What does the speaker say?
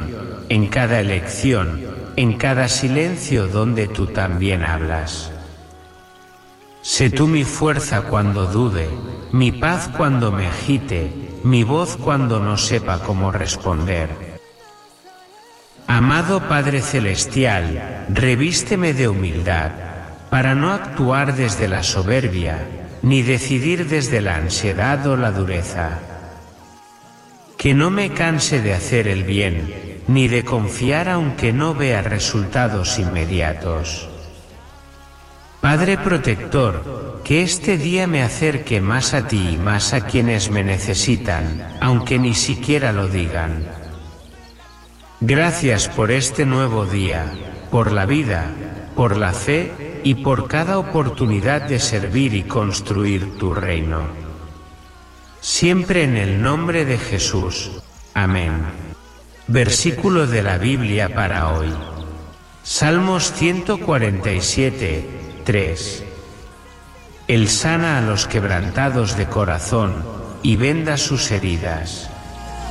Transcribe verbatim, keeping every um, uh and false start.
en cada elección, en cada silencio donde tú también hablas. Sé tú mi fuerza cuando dude, mi paz cuando me agite, mi voz cuando no sepa cómo responder. Amado Padre Celestial, revísteme de humildad, para no actuar desde la soberbia, ni decidir desde la ansiedad o la dureza. Que no me canse de hacer el bien, ni de confiar aunque no vea resultados inmediatos. Padre protector, que este día me acerque más a ti y más a quienes me necesitan, aunque ni siquiera lo digan. Gracias por este nuevo día, por la vida, por la fe y por cada oportunidad de servir y construir tu reino. Siempre en el nombre de Jesús. Amén. Versículo de la Biblia para hoy. Salmos ciento cuarenta y siete, tres. Él sana a los quebrantados de corazón y venda sus heridas.